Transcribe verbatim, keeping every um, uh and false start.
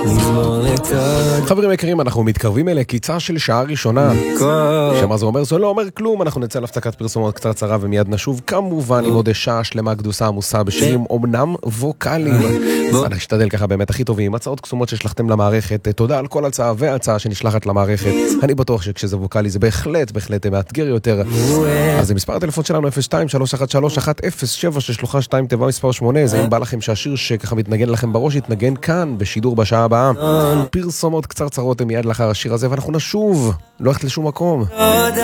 חברים יקרים, אנחנו מתקרבים אלה קיצה של שעה ראשונה. שמה זה אומר? זה לא אומר כלום. אנחנו נצא להפסקת פרסומות קצרצרה ומיד נשוב כמובן עם עוד שעה שלמה גדוסה עמוסה בשירים אומנם ווקליים. אני אשתדל ככה באמת הכי טובים, הצעות קסומות ששלחתם למערכת. תודה על כל הצעה והצעה שנשלחת למערכת. אני בטוח שכשזה ווקלי זה בהחלט בהחלט מאתגר יותר. אז זה מספר הטלפון שלנו אפס שתיים שלוש אחת שלוש אחת אפס שבע ששלוחה שתיים תיבה מספר שמונה. זה אם בא לכם שהשיר שככה מתנגן לכם בראש יתנגן כאן בשידור בשעה הבאה. פרסומות קצרצרות מיד לאחר השיר הזה ואנחנו נשוב, לא הלכת לשום מקום.